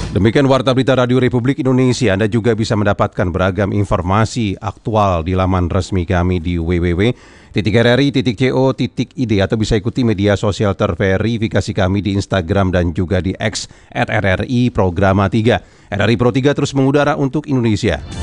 Demikian Warta Berita Radio Republik Indonesia. Anda juga bisa mendapatkan beragam informasi aktual di laman resmi kami di www.rri.co.id atau bisa ikuti media sosial terverifikasi kami di Instagram dan juga di X @RRI Programa 3. RRI Pro 3 terus mengudara untuk Indonesia.